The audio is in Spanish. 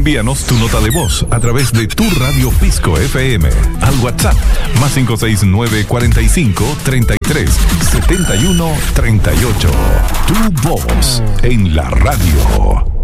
Envíanos tu nota de voz a través de Tu Radio Pisco FM al WhatsApp más 569 45 33 71 38. Tu voz en la radio.